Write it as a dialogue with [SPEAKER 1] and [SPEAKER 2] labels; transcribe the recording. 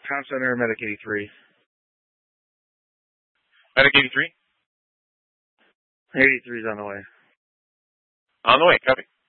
[SPEAKER 1] Town Center, Medic 83.
[SPEAKER 2] Medic 83?
[SPEAKER 1] 83's on the way.
[SPEAKER 2] On the way, copy.